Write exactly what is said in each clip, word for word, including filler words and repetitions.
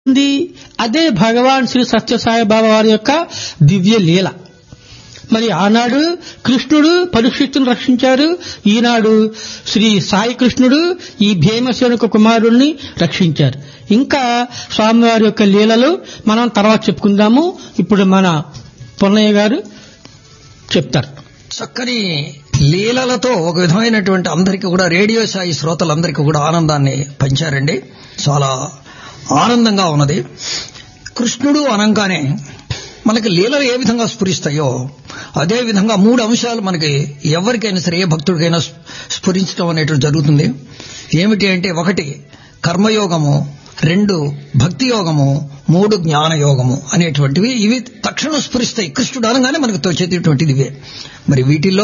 అదే భగవాన్ శ్రీ సత్యసాయి బాబా వారి యొక్క దివ్య లీల. మరి ఆనాడు కృష్ణుడు పరీక్షిత్తును రక్షించారు, ఈనాడు శ్రీ సాయి కృష్ణుడు ఈ భీమసేనుకు కుమారుణ్ణి రక్షించారు. ఇంకా స్వామివారి యొక్క లీలలు మనం తర్వాత చెప్పుకుందాము. ఇప్పుడు మన పొన్నయ్య గారు చెప్తారు. చక్కని లీలలతో ఒక విధమైనటువంటి అందరికీ కూడా రేడియో సాయి శ్రోతలందరికీ కూడా ఆనందాన్ని పంచారండి. చాలా ఆనందంగా ఉన్నది. కృష్ణుడు అనంగానే మనకి లీలలు ఏ విధంగా స్ఫురిస్తాయో అదే విధంగా మూడు అంశాలు మనకి ఎవరికైనా సరే ఏ భక్తుడికైనా స్ఫురించడం అనేటువంటి జరుగుతుంది. ఏమిటి అంటే, ఒకటి కర్మయోగము, రెండు భక్తి యోగము, మూడు జ్ఞానయోగము అనేటువంటివి. ఇవి తక్షణం స్ఫురిస్తాయి. కృష్ణుడు అనగానే మనకు తోచేటటువంటిది ఇవే. మరి వీటిల్లో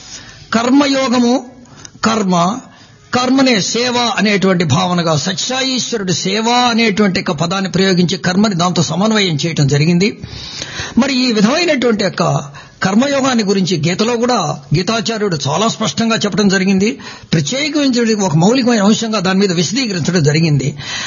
కర్మయోగము, కర్మ కర్మనే సేవ అనేటువంటి భావనగా సత్యాయీశ్వరుడు సేవ అనేటువంటి యొక్క పదాన్ని ప్రయోగించి కర్మని దాంతో సమన్వయం చేయటం జరిగింది. మరి ఈ విధమైనటువంటి యొక్క కర్మయోగాన్ని గురించి గీతలో కూడా గీతాచార్యుడు చాలా స్పష్టంగా చెప్పడం జరిగింది. ప్రత్యేకించి ఒక మౌలికమైన అంశంగా దాని మీద విశదీకరించడం జరిగింది.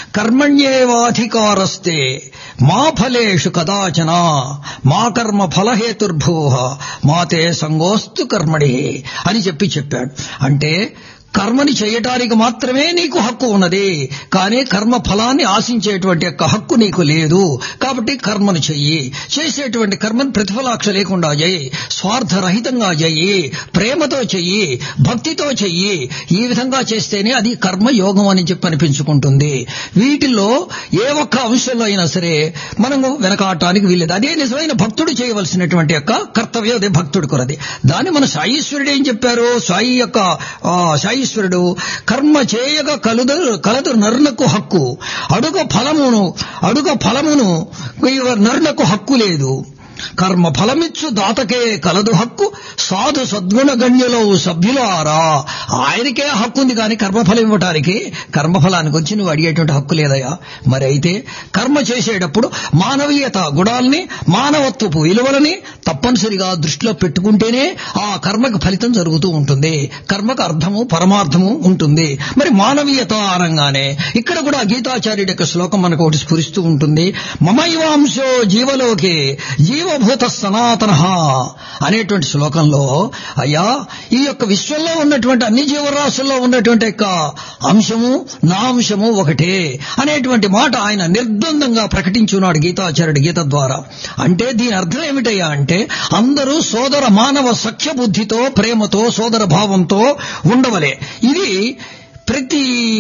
కర్మణ్యేవాధికారస్తే మా ఫలేషు కదాచన మా కర్మ ఫలహేతుర్భూః మాతే సంగోస్తు కర్మణి అని చెప్పి చెప్పాడు. అంటే కర్మని చేయటానికి మాత్రమే నీకు హక్కు ఉన్నది, కానీ కర్మ ఫలాన్ని ఆశించేటువంటి యొక్క హక్కు నీకు లేదు. కాబట్టి కర్మను చెయ్యి. చేసేటువంటి కర్మను ప్రతిఫలాక్ష లేకుండా చెయ్యి, స్వార్థరహితంగా చెయ్యి, ప్రేమతో చెయ్యి, భక్తితో చెయ్యి. ఈ విధంగా చేస్తేనే అది కర్మయోగం అని చెప్పి అనిపించుకుంటుంది. వీటిల్లో ఏ ఒక్క అంశంలో అయినా సరే మనము వెనకాడటానికి వీల్లేదు. అదే నిజమైన భక్తుడు చేయవలసినటువంటి యొక్క కర్తవ్యం. అదే భక్తుడు కొరది. దాన్ని మన సాయీశ్వరుడు ఏం చెప్పారు? సాయి యొక్క సాయి ఈశ్వరుడు కర్మ చేయగా కలుదు కలదు నరులకు హక్కు, అడుగ ఫలమును అడుగ ఫలమును నరులకు హక్కు లేదు. కర్మ ఫలమిచ్చు దాతకే కలదు హక్కు, సాధు సద్గుణ గణ్యులో సభ్యులారా. ఆయనకే హక్కు ఉంది, కానీ కర్మఫలం ఇవ్వటానికి కర్మఫలానికి వచ్చి నువ్వు అడిగేటువంటి హక్కు లేదయా. మరి అయితే కర్మ చేసేటప్పుడు మానవీయత గుణాలని, మానవత్వపు విలువలని తప్పనిసరిగా దృష్టిలో పెట్టుకుంటేనే ఆ కర్మకు ఫలితం జరుగుతూ ఉంటుంది. కర్మకు అర్థము పరమార్థము ఉంటుంది. మరి మానవీయత అనగానే ఇక్కడ కూడా గీతాచార్యుడి యొక్క శ్లోకం మనకు ఒకటి స్ఫురిస్తూ ఉంటుంది. మమైవాంశో జీవలోకే జీవభూత సనాతన అనేటువంటి శ్లోకంలో, అయ్యా ఈ యొక్క విశ్వంలో ఉన్నటువంటి అన్ని జీవరాశుల్లో ఉన్నటువంటి యొక్క అంశము నా అంశము ఒకటే అనేటువంటి మాట ఆయన నిర్ద్వందంగా ప్రకటించున్నాడు గీతాచార్యుడు గీత ద్వారా. అంటే దీని అర్థం ఏమిటయ్యా అంటే, అందరూ సోదర మానవ సఖ్య బుద్ధితో, ప్రేమతో, సోదర భావంతో ఉండవలే. ఇది ప్రతి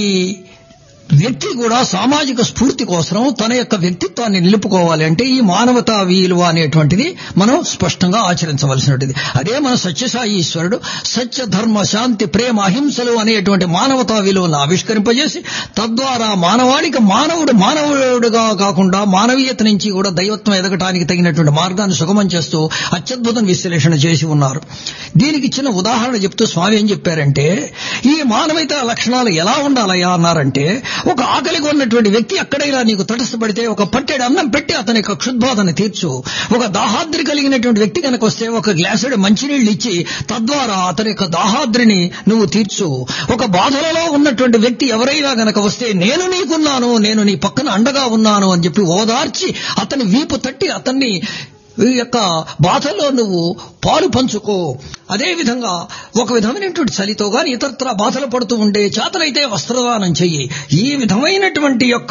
వ్యక్తి కూడా సామాజిక స్ఫూర్తి కోసం తన యొక్క వ్యక్తిత్వాన్ని నిలుపుకోవాలి అంటే ఈ మానవతా విలువ అనేటువంటిది మనం స్పష్టంగా ఆచరించవలసినది. అదే మన సత్యసాయి ఈశ్వరుడు సత్య ధర్మ శాంతి ప్రేమ అహింసలు అనేటువంటి మానవతా విలువలను ఆవిష్కరింపజేసి తద్వారా మానవాడికి మానవుడు మానవుడుగా కాకుండా మానవీయత నుంచి కూడా దైవత్వం ఎదగటానికి తగినటువంటి మార్గాన్ని సుగమం చేస్తూ అత్యద్భుతం విశ్లేషణ చేసి ఉన్నారు. దీనికి చిన్న ఉదాహరణ చెప్తూ స్వామి ఏం చెప్పారంటే, ఈ మానవీయత లక్షణాలు ఎలా ఉండాలయ్యా అన్నారంటే, ఒక ఆకలిగా ఉన్నటువంటి వ్యక్తి ఎక్కడైనా నీకు తటస్థపడితే ఒక పట్టెడు అన్నం పెట్టి అతని యొక్క క్షుద్బాధను తీర్చు. ఒక దాహాద్రి కలిగినటువంటి వ్యక్తి కనుక వస్తే ఒక గ్లాసుడు మంచినీళ్లు ఇచ్చి తద్వారా అతని యొక్క దాహాద్రిని నువ్వు తీర్చు. ఒక బాధలలో ఉన్నటువంటి వ్యక్తి ఎవరైనా గనక వస్తే నేను నీకున్నాను, నేను నీ పక్కన అండగా ఉన్నాను అని చెప్పి ఓదార్చి అతని వీపు తట్టి అతన్ని ఈ యొక్క బాధల్లో నువ్వు పాలు పంచుకో. అదేవిధంగా ఒక విధమైనటువంటి చలితో గాని ఇతరత్ర బాధలు పడుతూ ఉండే చేతనైతే వస్త్రదానం చెయ్యి. ఈ విధమైనటువంటి యొక్క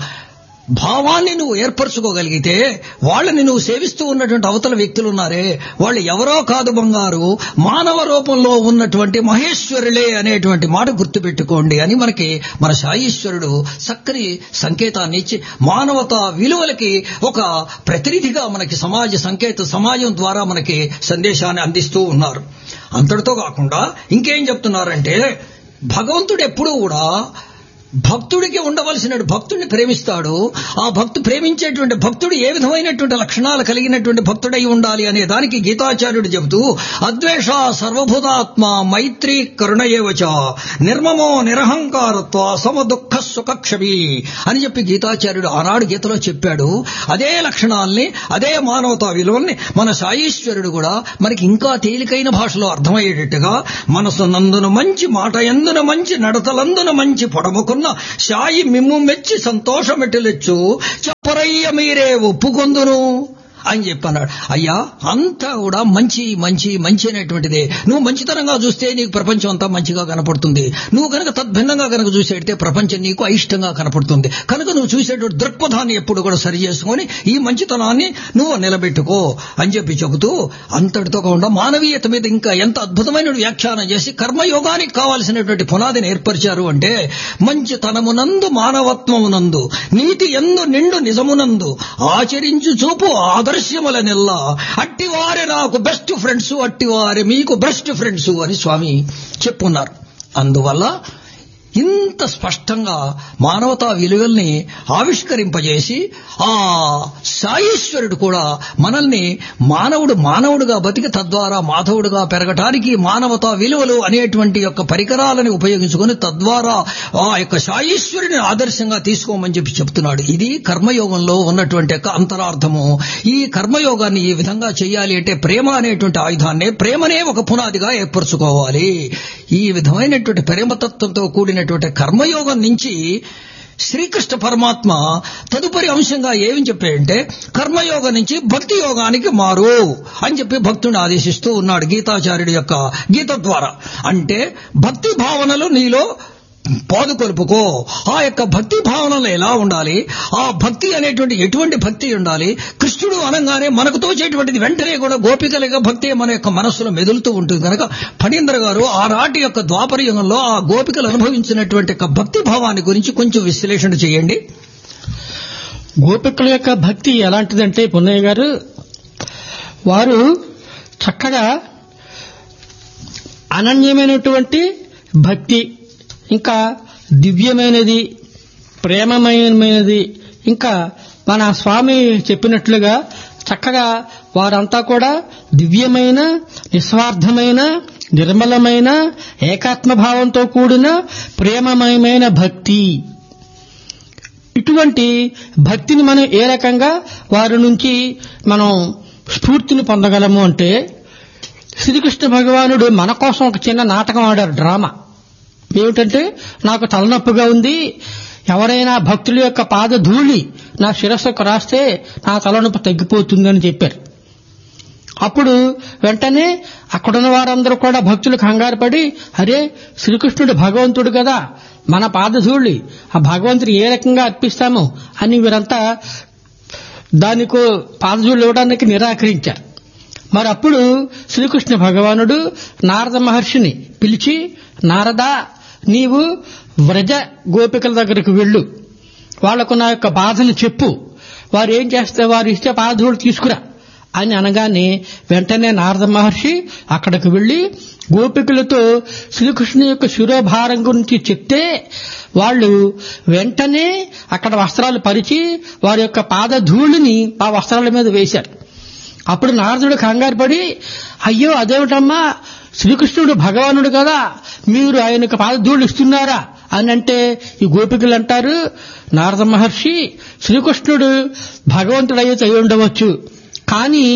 భావాన్ని నువ్వు ఏర్పరచుకోగలిగితే వాళ్ళని నువ్వు సేవిస్తూ ఉన్నటువంటి అవతల వ్యక్తులు ఉన్నారే, వాళ్ళు ఎవరో కాదు బంగారు, మానవ రూపంలో ఉన్నటువంటి మహేశ్వరులే అనేటువంటి మాట గుర్తుపెట్టుకోండి అని మనకి మన సాయీశ్వరుడు చక్కని సంకేతాన్ని ఇచ్చి మానవతా విలువలకి ఒక ప్రతినిధిగా మనకి సమాజ సంకేత సమాజం ద్వారా మనకి సందేశాన్ని అందిస్తూ ఉన్నారు. అంతటితో కాకుండా ఇంకేం చెప్తున్నారంటే, భగవంతుడు ఎప్పుడూ కూడా భక్తుడికి ఉండవలసిన భక్తుడిని ప్రేమిస్తాడు. ఆ భక్తు ప్రేమించేటువంటి భక్తుడు ఏ విధమైనటువంటి లక్షణాలు కలిగినటువంటి భక్తుడై ఉండాలి అనే దానికి గీతాచార్యుడు చెబుతూ, అద్వేష సర్వభూతాత్మ మైత్రీ కరుణయేవచ నిర్మమో నిరహంకారత్వ సమ దుఃఖ సుఖక్షమి అని చెప్పి గీతాచార్యుడు ఆనాడు గీతలో చెప్పాడు. అదే లక్షణాల్ని, అదే మానవతా విలువల్ని మన సాయీశ్వరుడు కూడా మనకి ఇంకా తేలికైన భాషలో అర్థమయ్యేటట్టుగా మనసు నందున మంచి, మాట ఎందున మంచి, నడతలందున మంచి, పొడముకున్న కొన్న శాయి మిమ్ము మెచ్చి సంతోషమెట్టులెచ్చు చెప్పరయ్య మీరే ఒప్పుకొందును అని చెప్పన్నాడు. అయ్యా అంతా కూడా మంచి మంచి మంచి అనేటువంటిదే. నువ్వు మంచితనంగా చూస్తే నీకు ప్రపంచం అంతా మంచిగా కనపడుతుంది. నువ్వు కనుక తద్భిన్నంగా కనుక చూసేటే ప్రపంచం నీకు అయిష్టంగా కనపడుతుంది. కనుక నువ్వు చూసేటువంటి దృక్పథాన్ని ఎప్పుడు కూడా సరి చేసుకుని ఈ మంచితనాన్ని నువ్వు నిలబెట్టుకో అని చెప్పి చెబుతూ అంతటితో కాకుండా మానవీయత మీద ఇంకా ఎంత అద్భుతమైన వ్యాఖ్యానం చేసి కర్మయోగానికి కావాల్సినటువంటి పునాదిని ఏర్పరిచారు అంటే మంచితనమునందు మానవత్వమునందు నీతి ఎందు నిండు నిజమునందు ఆచరించు చూపు ఆదర్శ దర్శ్యములనెల్లా అట్టివారే నాకు బెస్ట్ ఫ్రెండ్స్, అట్టివారే మీకు బెస్ట్ ఫ్రెండ్స్ అని స్వామి చెప్పున్నారు. అందువల్ల ఇంత స్పష్టంగా మానవతా విలువల్ని ఆవిష్కరింపజేసి ఆ సాయీశ్వరుడు కూడా మనల్ని మానవుడు మానవుడుగా బతికి తద్వారా మాధవుడుగా పెరగటానికి మానవతా విలువలు అనేటువంటి యొక్క పరికరాలను ఉపయోగించుకొని తద్వారా ఆ యొక్క సాయీశ్వరుని ఆదర్శంగా తీసుకోమని చెప్పి చెప్తున్నాడు. ఇది కర్మయోగంలో ఉన్నటువంటి యొక్క అంతరార్థము. ఈ కర్మయోగాన్ని ఈ విధంగా చేయాలి అంటే ప్రేమ అనేటువంటి ఆయుధాన్ని ప్రేమనే ఒక పునాదిగా ఏర్పరచుకోవాలి. ఈ విధమైనటువంటి ప్రేమతత్వంతో కూడిన కర్మయోగం నుంచి శ్రీకృష్ణ పరమాత్మ తదుపరి అంశంగా ఏమి చెప్పాడంటే కర్మయోగం నుంచి భక్తి యోగానికి మారు అని చెప్పి భక్తుని ఆదేశిస్తూ ఉన్నాడు గీతాచార్యుడి యొక్క గీత ద్వారా. అంటే భక్తి భావనలు నీలో పాదుకొలుపుకో. ఆ యొక్క భక్తి భావనలు ఎలా ఉండాలి, ఆ భక్తి అనేటువంటి ఎటువంటి భక్తి ఉండాలి. కృష్ణుడు అనగానే మనకు తోచేటువంటిది వెంటనే కూడా గోపికలుగా భక్తి మన యొక్క మనస్సులో మెదులుతూ ఉంటుంది. కనుక ఫణీంద్ర గారు ఆనాటి యొక్క ద్వాపర యుగంలో ఆ గోపికలు అనుభవించినటువంటి భక్తి భావాన్ని గురించి కొంచెం విశ్లేషణ చేయండి. గోపికల యొక్క భక్తి ఎలాంటిదంటే పున్నయ్య గారు, వారు చక్కగా అనన్యమైనటువంటి భక్తి, ఇంకా దివ్యమైనది, ప్రేమమయమైనది, ఇంకా మన స్వామి చెప్పినట్లుగా చక్కగా వారంతా కూడా దివ్యమైన, నిస్వార్థమైన, నిర్మలమైన, ఏకాత్మభావంతో కూడిన ప్రేమమయమైన భక్తి. ఇటువంటి భక్తిని మనం ఏ రకంగా వారి నుంచి మనం స్ఫూర్తిని పొందగలము అంటే శ్రీకృష్ణ భగవానుడు మన కోసం ఒక చిన్న నాటకం ఆడారు, డ్రామా. ఏమిటంటే నాకు తలనొప్పిగా ఉంది, ఎవరైనా భక్తుల యొక్క పాదధూళి నా శిరస్సుకు రాస్తే నా తలనొప్పి తగ్గిపోతుందని చెప్పారు. అప్పుడు వెంటనే అక్కడున్న వారందరూ కూడా భక్తులు కంగారు పడి, అరే శ్రీకృష్ణుడు భగవంతుడు కదా, మన పాదధూళి ఆ భగవంతుడు ఏ రకంగా అర్పిస్తాము అని వీరంతా దానికి పాదధూళి ఇవ్వడానికి నిరాకరించారు. మరి అప్పుడు శ్రీకృష్ణ భగవానుడు నారద మహర్షిని పిలిచి, నారదా నీవు వ్రజ గోపికల దగ్గరకు వెళ్ళు, వాళ్లకు నా యొక్క బాధను చెప్పు, వారు ఏం చేస్తే వారు ఇస్తే పాదధూళి తీసుకురా అని అనగానే వెంటనే నారద మహర్షి అక్కడికి వెళ్లి గోపికలతో శ్రీకృష్ణుని యొక్క శిరోభారం గురించి చెప్తే వాళ్ళు వెంటనే అక్కడ వస్త్రాలు పరిచి వారి యొక్క పాదధూళిని ఆ వస్త్రాల మీద వేశారు. అప్పుడు నారదుడు కంగారు పడి, అయ్యో అదేమిటమ్మా, శ్రీకృష్ణుడు భగవానుడు కదా, మీరు ఆయనకు పాదధూళి ఇస్తున్నారా అని అంటే ఈ గోపికలు అంటారు, నారద మహర్షి శ్రీకృష్ణుడు భగవంతుడు అయితే అయి ఉండవచ్చు, కానీ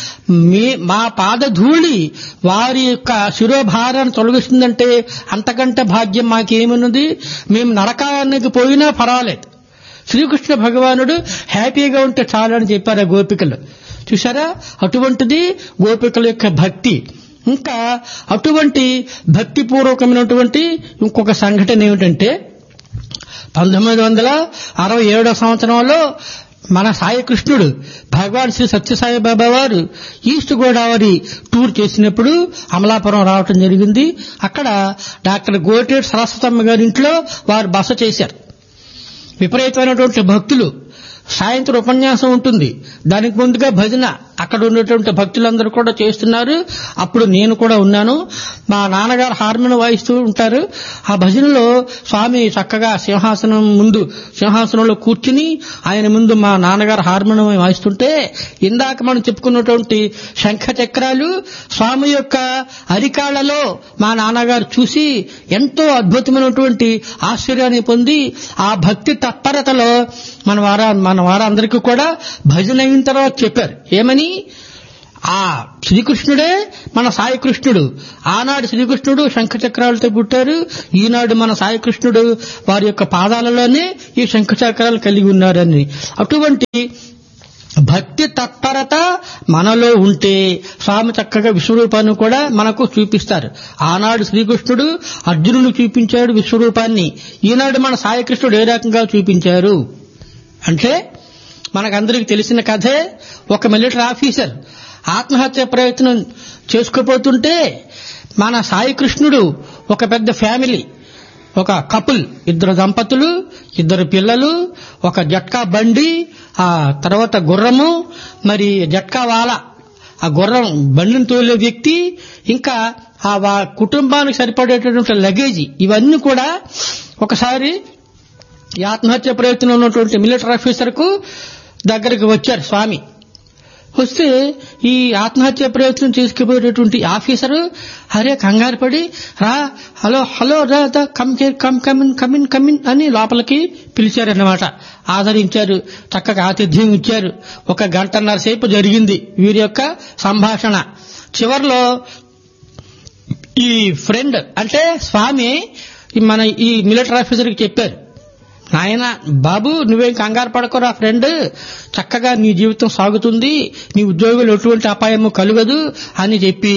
మా పాదధూళి వారి యొక్క శిరోభారాన్ని తొలగిస్తుందంటే అంతకంటే భాగ్యం మాకేమున్నది, మేము నరకానికి పోయినా పర్వాలేదు, శ్రీకృష్ణ భగవానుడు హ్యాపీగా ఉంటే చాలని చెప్పారు ఆ గోపికలు. చూసారా, అటువంటిది గోపికల యొక్క భక్తి. ఇంకా అటువంటి భక్తిపూర్వకమైనటువంటి ఇంకొక సంఘటన ఏమిటంటే పంతొమ్మిది వందల అరవై ఏడో సంవత్సరంలో మన సాయి కృష్ణుడు భగవాన్ శ్రీ సత్యసాయి బాబా వారు ఈస్ట్ గోదావరి టూర్ చేసినప్పుడు అమలాపురం రావటం జరిగింది. అక్కడ డాక్టర్ గోటేటి సరస్వతమ్మ గారి ఇంట్లో వారు బస చేశారు. విపరీతమైనటువంటి భక్తులు. సాయంత్రం ఉపన్యాసం ఉంటుంది, దానికి ముందుగా భజన అక్కడ ఉన్నటువంటి భక్తులందరూ కూడా చేస్తున్నారు. అప్పుడు నేను కూడా ఉన్నాను. మా నాన్నగారు హార్మోనియం వాయిస్తూ ఉంటారు. ఆ భజనలో స్వామి చక్కగా సింహాసనం ముందు సింహాసనంలో కూర్చుని ఆయన ముందు మా నాన్నగారు హార్మోనియం వాయిస్తుంటే ఇందాక మనం చెప్పుకున్నటువంటి శంఖ చక్రాలు స్వామి యొక్క అరికాళ్లలో మా నాన్నగారు చూసి ఎంతో అద్భుతమైనటువంటి ఆశ్చర్యాన్ని పొంది ఆ భక్తి తత్పరతలో మన వారా మన వారందరికీ కూడా భజన అయిన తర్వాత చెప్పారు. ఏమని, ఆ శ్రీకృష్ణుడే మన సాయి కృష్ణుడు. ఆనాడు శ్రీకృష్ణుడు శంఖచక్రాలతో పుట్టారు, ఈనాడు మన సాయి కృష్ణుడు వారి యొక్క పాదాలలోనే ఈ శంఖచక్రాలు కలిగి ఉన్నారని. అటువంటి భక్తి తత్పరత మనలో ఉంటే స్వామి చక్కగా విశ్వరూపాన్ని కూడా మనకు చూపిస్తారు. ఆనాడు శ్రీకృష్ణుడు అర్జునుడు చూపించాడు విశ్వరూపాన్ని, ఈనాడు మన సాయి కృష్ణుడు ఏ రకంగా చూపించారు అంటే మనకందరికి తెలిసిన కథే. ఒక మిలిటరీ ఆఫీసర్ ఆత్మహత్య ప్రయత్నం చేసుకోపోతుంటే మన సాయి కృష్ణుడు ఒక పెద్ద ఫ్యామిలీ, ఒక కపుల్, ఇద్దరు దంపతులు, ఇద్దరు పిల్లలు, ఒక జట్కా బండి, ఆ తర్వాత గుర్రము, మరి జట్కా వాల ఆ గుర్రం బండిని తోలే వ్యక్తి, ఇంకా ఆ కుటుంబానికి సరిపడేటటువంటి లగేజీ, ఇవన్నీ కూడా ఒకసారి ఈ ఆత్మహత్య ప్రయత్నం ఉన్నటువంటి మిలిటరీ ఆఫీసర్ కు దగ్గరికి వచ్చారు స్వామి. వస్తే ఈ ఆత్మహత్య ప్రయత్నం చేసుకుపోయేటటువంటి ఆఫీసరు అరే కంగారు పడి రా హలో హలో రా come come come in come in come in అని లోపలికి పిలిచారన్నమాట. ఆదరించారు, చక్కగా ఆతిథ్యం ఇచ్చారు. ఒక గంటన్నర సేపు జరిగింది వీరి యొక్క సంభాషణ. చివర్లో ఈ ఫ్రెండ్ అంటే స్వామి మన ఈ మిలిటరీ ఆఫీసర్కి చెప్పారు, నాయన బాబు నువ్వేం కంగారు పడకోరా ఫ్రెండ్, చక్కగా నీ జీవితం సాగుతుంది, నీ ఉద్యోగులు ఎటువంటి అపాయము కలగదు అని చెప్పి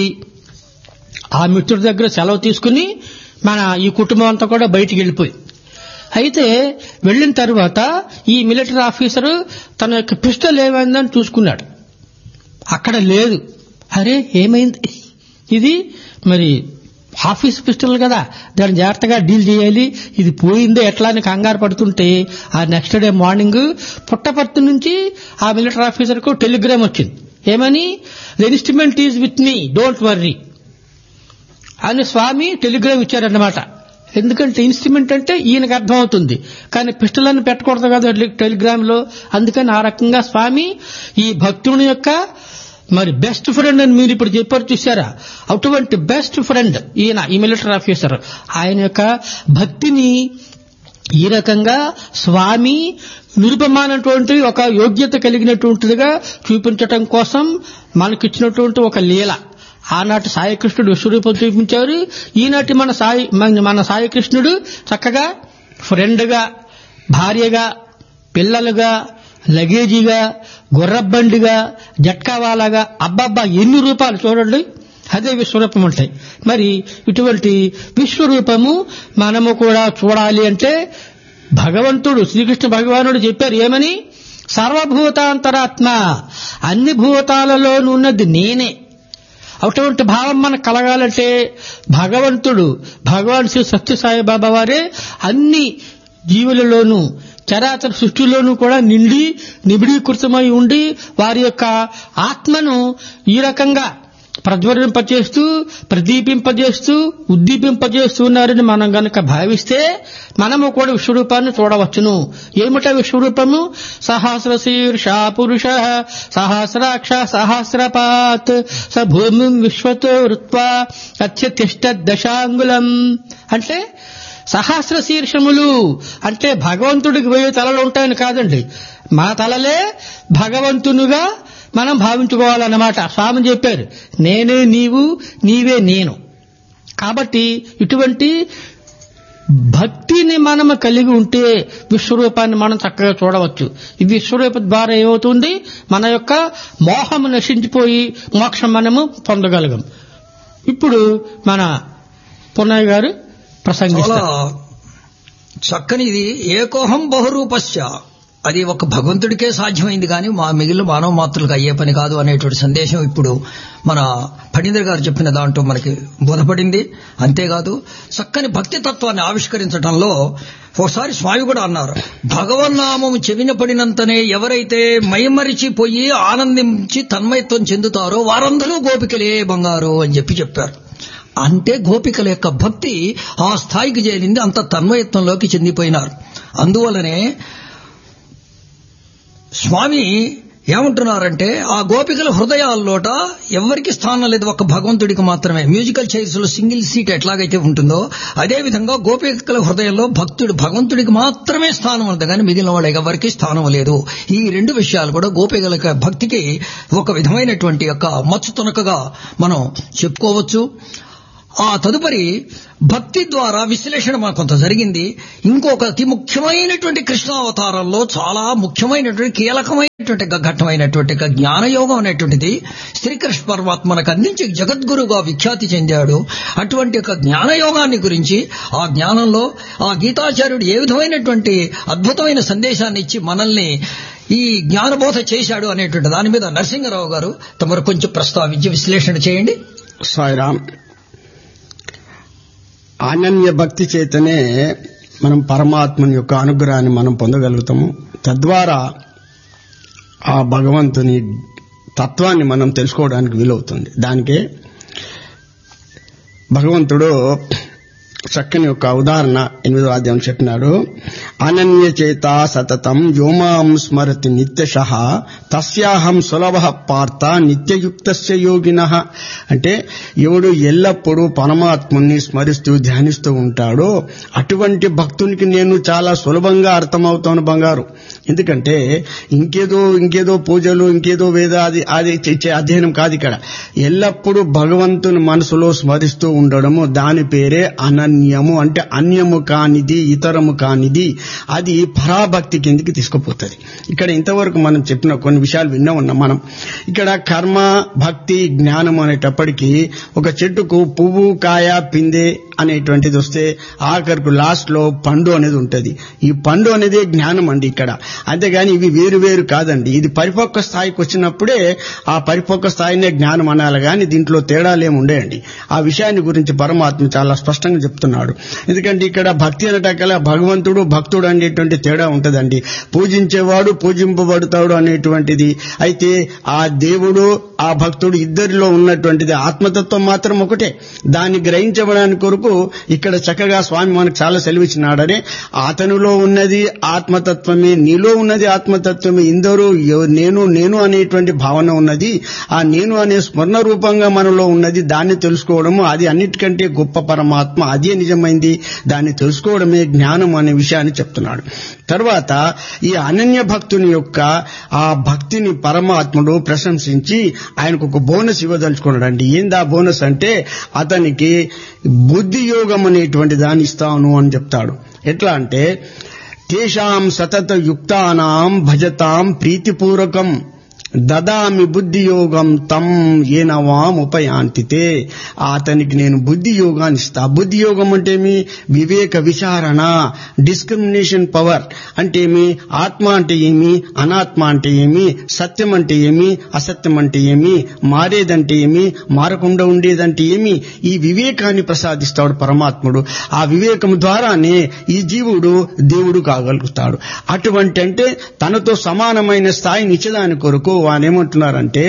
ఆ మిత్రుడి దగ్గర సెలవు తీసుకుని మన ఈ కుటుంబం అంతా కూడా బయటికి వెళ్ళిపోయి. అయితే వెళ్లిన తర్వాత ఈ మిలిటరీ ఆఫీసరు తన యొక్క పిస్టల్ ఏమైందని చూసుకున్నాడు, అక్కడ లేదు. అరే ఏమైంది, ఇది మరి ఆఫీస్ పిస్టల్ కదా, దాన్ని జాగ్రత్తగా డీల్ చేయాలి, ఇది పోయిందే ఎట్లా అని కంగారు పడుతుంటే ఆ నెక్స్ట్ డే మార్నింగ్ పుట్టపర్తి నుంచి ఆ మిలిటరీ ఆఫీసర్ కు టెలిగ్రామ్ వచ్చింది. ఏమని, the instrument is with me don't worry అని స్వామి టెలిగ్రామ్ ఇచ్చారన్నమాట. ఎందుకంటే ఇన్స్ట్రుమెంట్ అంటే ఈయనకు అర్థం అవుతుంది, కానీ పిస్టల్ అని పెట్టకూడదు కదా టెలిగ్రామ్ లో. అందుకని ఆ రకంగా స్వామి ఈ భక్తుని యొక్క మరి బెస్ట్ ఫ్రెండ్ అని మీరు ఇప్పుడు చెప్పారు చూసారా, అటువంటి బెస్ట్ ఫ్రెండ్ ఈయన ఈ మిలిటరీ ఆఫీసర్. ఆయన యొక్క భక్తిని ఈ రకంగా స్వామి నిరుపమానటువంటి ఒక యోగ్యత కలిగినటువంటిదిగా చూపించటం కోసం మనకిచ్చినటువంటి ఒక లీల. ఆనాటి సాయికృష్ణుడు విశ్వరూపం చూపించారు, ఈనాటి మన సాయి మన సాయికృష్ణుడు చక్కగా ఫ్రెండ్గా, భార్యగా, పిల్లలుగా, లగేజీగా, గుర్రబండిగా, జట్కావాలాగా, అబ్బబ్బా ఎన్ని రూపాలు చూడండి, అదే విశ్వరూపం ఉంటాయి. మరి ఇటువంటి విశ్వరూపము మనము కూడా చూడాలి అంటే భగవంతుడు శ్రీకృష్ణ భగవానుడు చెప్పారు ఏమని, సర్వభూతాంతరాత్మ, అన్ని భూతాలలో ఉన్నది నేనే. అటువంటి భావం మనకు కలగాలంటే భగవంతుడు భగవాన్ శ్రీ సత్యసాయి బాబా వారే అన్ని జీవులలోనూ చరాచర సృష్టిలోనూ కూడా నిండి నిబిడీకృతమై ఉండి వారి యొక్క ఆత్మను ఈ రకంగా ప్రజ్వలింపజేస్తూ ప్రదీపింపజేస్తూ ఉద్దీపింపజేస్తూ ఉన్నారని మనం గనక భావిస్తే మనము కూడా విశ్వరూపాన్ని చూడవచ్చును. ఏమిటా విశ్వరూపము, సహస్ర శీర్ష పురుష సహస్రాక్ష సహస్రపాత్ స భూమిం విశ్వతో వృత్వా అత్యతిష్ట దశాంగులం. అంటే సహస్ర శీర్షములు అంటే భగవంతుడికి వెయ్యి తలలు ఉంటాయని కాదండి, మన తలలే భగవంతునిగా మనం భావించుకోవాలన్నమాట. స్వామి చెప్పారు, నేనే నీవు, నీవే నేను. కాబట్టి ఇటువంటి భక్తిని మనం కలిగి ఉంటే విశ్వరూపాన్ని మనం చక్కగా చూడవచ్చు. ఈ విశ్వరూప ద్వారా ఏమవుతుంది, మన యొక్క మోహము నశించిపోయి మోక్షం మనము పొందగలగం. ఇప్పుడు మన పున్నయ్య గారు ప్రసంగిస్తారు. చక్కనిది ఏకోహం బహురూపస్య, అది ఒక భగవంతుడికే సాధ్యమైంది కానీ మా మిగిలిన మానవ మాత్రులకు అయ్యే పని కాదు అనేటువంటి సందేశం ఇప్పుడు మన ఫణీంద్ర గారు చెప్పిన దాంట్లో మనకి బోధపడింది. అంతేకాదు చక్కని భక్తి తత్వాన్ని ఆవిష్కరించడంలో ఒకసారి స్వామి కూడా అన్నారు, భగవన్నామం చెవిన పడినంతనే ఎవరైతే మైమరిచిపోయి ఆనందించి తన్మయత్వం చెందుతారో వారందరూ గోపికలే బంగారు అని చెప్పి చెప్పారు. అంటే గోపికల యొక్క భక్తి ఆ స్థాయికి చేరింది, అంత తన్మయత్వంలోకి చెందిపోయినారు. అందువల్లనే స్వామి ఏమంటున్నారంటే ఆ గోపికల హృదయాల్లోట ఎవరికి స్థానం లేదు, ఒక్క భగవంతుడికి మాత్రమే. మ్యూజికల్ చైర్స్ లో సింగిల్ సీట్ ఎట్లాగైతే ఉంటుందో అదే విధంగా గోపికల హృదయంలో భక్తుడు భగవంతుడికి మాత్రమే స్థానం ఉంది, కానీ మిగిలిన వాళ్ళకి ఎవరికి స్థానం లేదు. ఈ రెండు విషయాలు కూడా గోపికల భక్తికి ఒక విధమైనటువంటి యొక్క మచ్చు తునకగా మనం చెప్పుకోవచ్చు. ఆ తదుపరి భక్తి ద్వారా విశ్లేషణ మనకు కొంత జరిగింది. ఇంకొక అతి ముఖ్యమైనటువంటి కృష్ణావతారంలో చాలా ముఖ్యమైనటువంటి కీలకమైనటువంటి ఘట్టమైనటువంటి జ్ఞానయోగం అనేటువంటిది శ్రీకృష్ణ పరమాత్మ మనకు అందించి జగద్గురుగా విఖ్యాతి చెందాడు. అటువంటి ఒక జ్ఞానయోగాన్ని గురించి, ఆ జ్ఞానంలో ఆ గీతాచార్యుడు ఏ విధమైనటువంటి అద్భుతమైన సందేశాన్ని ఇచ్చి మనల్ని ఈ జ్ఞానబోధ చేశాడు అనేటువంటి దాని మీద నరసింహరావు గారు తమరు కొంచెం ప్రస్తావించి విశ్లేషణ చేయండి. సాయిరామ్. అనన్య భక్తి చేతనే మనం పరమాత్మని యొక్క అనుగ్రహాన్ని మనం పొందగలుగుతాము. తద్వారా ఆ భగవంతుని తత్వాన్ని మనం తెలుసుకోవడానికి వీలవుతుంది. దానికే భగవంతుడు చక్కని యొక్క ఉదాహరణ ఎనిమిదో అధ్యాయం చెప్పినాడు. అనన్య చేత సతతం వ్యోమాం స్మరతి నిత్యశః తస్యాహం సులభ పార్థ నిత్యయుక్తస్య యోగినః. అంటే ఎవడు ఎల్లప్పుడూ పరమాత్ముని స్మరిస్తూ ధ్యానిస్తూ ఉంటాడో అటువంటి భక్తునికి నేను చాలా సులభంగా అర్థమవుతాను బంగారు. ఎందుకంటే ఇంకేదో ఇంకేదో పూజలు ఇంకేదో వేద అది అది ఇచ్చే అధ్యయనం కాదు. ఇక్కడ ఎల్లప్పుడూ భగవంతుని మనసులో స్మరిస్తూ ఉండడము, దాని పేరే అనన్యము. అంటే అన్యము కానిది, ఇతరము కానిది, అది పరాభక్తి కిందికి తీసుకుపోతుంది. ఇక్కడ ఇంతవరకు మనం చెప్పిన కొన్ని విషయాలు విన్నా ఉన్నాం మనం. ఇక్కడ కర్మ, భక్తి, జ్ఞానం అనేటప్పటికీ ఒక చెట్టుకు పువ్వు, కాయ, పిందె అనేటువంటిది వస్తే ఆఖరికి లాస్ట్ లో పండు అనేది ఉంటుంది. ఈ పండు అనేది జ్ఞానం అండి ఇక్కడ. అంతేగాని ఇవి వేరు వేరు కాదండి. ఇది పరిపక్వ స్థాయికి వచ్చినప్పుడే ఆ పరిపక్వ స్థాయినే జ్ఞానం అనాలి, కానీ దీంట్లో తేడాలేమి ఉండేయండి. ఆ విషయాన్ని గురించి పరమాత్మ చాలా స్పష్టంగా చెప్తున్నాడు. ఎందుకంటే ఇక్కడ భక్తి అనటకల భగవంతుడు భక్తుడు అనేటువంటి తేడా ఉంటుందండి. పూజించేవాడు పూజింపబడతాడు అనేటువంటిది. అయితే ఆ దేవుడు ఆ భక్తుడు ఇద్దరిలో ఉన్నటువంటిది ఆత్మతత్వం మాత్రం ఒకటే. దాన్ని గ్రహించబడానికి కొరకు ఇక్కడ చక్కగా స్వామి మనకు చాలా సెలవిచ్చినాడనే, అతనిలో ఉన్నది ఆత్మతత్వమే, నీలో ఉన్నది ఆత్మతత్వమే. ఇందరూ నేను నేను అనేటువంటి భావన ఉన్నది. ఆ నేను అనే స్మరణ రూపంగా మనలో ఉన్నది. దాన్ని తెలుసుకోవడము అది అన్నిటికంటే గొప్ప పరమాత్మ, అదే నిజమైంది. దాన్ని తెలుసుకోవడమే జ్ఞానం అనే విషయాన్ని చెప్తున్నాడు. తర్వాత ఈ అనన్య భక్తుని యొక్క ఆ భక్తిని పరమాత్ముడు ప్రశంసించి ఆయనకు ఒక బోనస్ ఇవ్వదలుచుకున్నాడండి. ఏందా బోనస్ అంటే అతనికి బుద్ధి యోగం అనేటువంటి దాన్ని ఇస్తాను అని చెప్తాడు. ఎట్లా అంటే తేషాం సతత యుక్తానాం భజతాం ప్రీతిపూర్వకం దదామి బుద్ధి యోగం తం ఏనవాం ఉపయాంతితే. అతనికి నేను బుద్ధి యోగాన్ని ఇస్తా. బుద్ధి యోగం అంటే ఏమి? వివేక విచారణ, డిస్క్రిమినేషన్ పవర్ అంటే ఏమి? ఆత్మ అంటే ఏమి, అనాత్మ అంటే ఏమి, సత్యం అంటే ఏమి, అసత్యం అంటే ఏమి, మారేదంటే ఏమి, మారకుండా ఉండేదంటే ఏమి, ఈ వివేకాన్ని ప్రసాదిస్తాడు పరమాత్ముడు. ఆ వివేకం ద్వారానే ఈ జీవుడు దేవుడు కాగలుగుతాడు. అటువంటి అంటే తనతో సమానమైన స్థాయిని ఇచ్చేదాని కొరకు వానేమంటున్నారంటే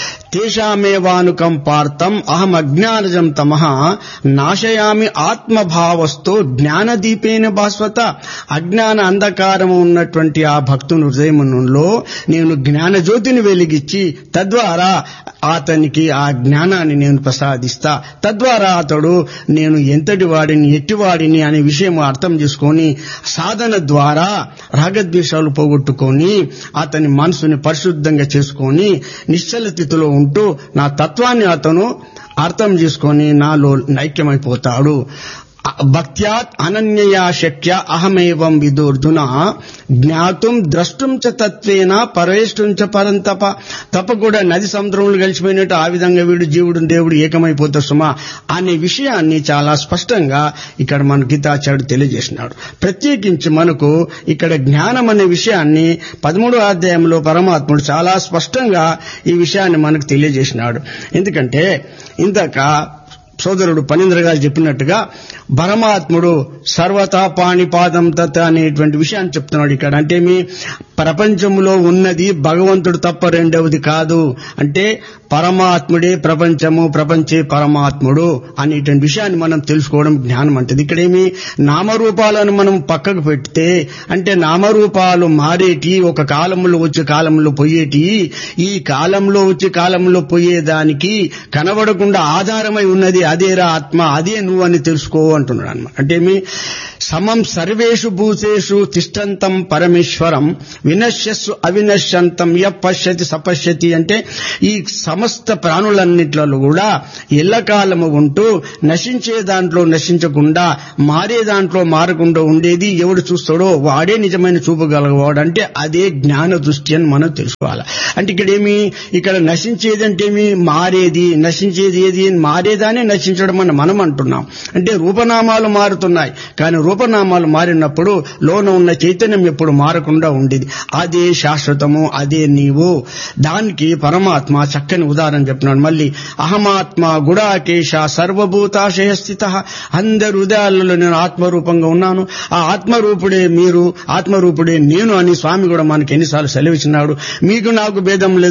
తేషామేవానుకం పార్థం అహం అజ్ఞానజం తమః నాశయామి ఆత్మభావస్థో జ్ఞానదీపేన భాస్వత. అజ్ఞాన అంధకారము ఉన్నటువంటి ఆ భక్తుని హృదయములో నేను జ్ఞానజ్యోతిని వెలిగించి తద్వారా అతనికి ఆ జ్ఞానాన్ని నేను ప్రసాదిస్తా. తద్వారా అతడు నేను ఎంతటి వాడిని ఎట్టివాడిని అనే విషయం అర్థం చేసుకొని సాధన ద్వారా రాగద్వేషాలు పోగొట్టుకొని అతని మనసుని పరిశుద్ధంగా చేసుకొని నిశ్చల స్థితిలో ఉంటూ నా తత్వాన్ని అతను అర్థం చేసుకొని నాలో నైక్యమైపోతాడు. భక్త్యాత్ అనన్యయా శక్య అహమేవం విదోర్జున జ్ఞాతుం ద్రష్టుం చ తత్వేన పరవేష్టం చ పరంతప. తప్ప కూడా నది సముద్రంలో కలిసిపోయినట్టు ఆ విధంగా వీడు జీవుడు దేవుడు ఏకమైపోతాడు సుమా అనే విషయాన్ని చాలా స్పష్టంగా ఇక్కడ మన గీతాచార్యుడు తెలియజేసినాడు. ప్రత్యేకించి మనకు ఇక్కడ జ్ఞానం అనే విషయాన్ని పదమూడో అధ్యాయంలో పరమాత్ముడు చాలా స్పష్టంగా ఈ విషయాన్ని మనకు తెలియజేసినాడు. ఎందుకంటే ఇందాక సోదరుడు పనీంద్ర గారు చెప్పినట్టుగా పరమాత్ముడు సర్వతా పాణిపాదం తత్ అనేటువంటి విషయాన్ని చెప్తున్నాడు ఇక్కడ. అంటే మీ ప్రపంచంలో ఉన్నది భగవంతుడు తప్ప రెండవది కాదు. అంటే పరమాత్ముడే ప్రపంచము, ప్రపంచే పరమాత్ముడు అనేటువంటి విషయాన్ని మనం తెలుసుకోవడం జ్ఞానం అంటది. ఇక్కడేమి నామరూపాలను మనం పక్కకు పెడితే, అంటే నామరూపాలు మారేటి, ఒక కాలంలో వచ్చి కాలంలో పోయేటి, ఈ కాలంలో వచ్చి కాలంలో పోయేదానికి కనబడకుండా ఆధారమై ఉన్నది అదేరా ఆత్మ, అదే నువ్వు అని తెలుసుకో అంటున్నాడు అన్నమాట. అంటే మీ సమం సర్వేషు భూతేషు తిష్టంతం పరమేశ్వరం వినశ్యస్సు అవినశ్యంతం య పశ్యతి సపశ్యతి. అంటే ఈ సమస్త ప్రాణులన్నిట్లలో కూడా ఎల్లకాలము ఉంటూ నశించే దాంట్లో నశించకుండా, మారే దాంట్లో మారకుండా ఉండేది ఎవడు చూస్తాడో వాడే నిజమైన చూపగలవాడు. అంటే అదే జ్ఞాన దృష్టి అని మనం తెలుసుకోవాలి. అంటే ఇక్కడేమి, ఇక్కడ నశించేది అంటేమి మారేది, నశించేది ఏది, మారేదానే నశించడం అని మనం అంటున్నాం. అంటే రూపనామాలు మారుతున్నాయి, కానీ రూపనామాలు మారినప్పుడు లోన ఉన్న చైతన్యం ఎప్పుడు మారకుండా ఉండేది. అదే శాశ్వతము, అదే నీవు. దానికి పరమాత్మ చక్కని ఉదాహరణ చెప్తున్నాడు. మళ్ళీ అహమాత్మ గుడాకేశ సర్వభూతాశయ స్థిత. అందరి హృదయాలలో నేను ఆత్మరూపంగా ఉన్నాను, ఆ ఆత్మరూపుడే మీరు, ఆత్మరూపుడే నేను అని స్వామి కూడా మనకి ఎన్నిసార్లు సెలవిచ్చినాడు. మీకు నాకు భేదం లేదు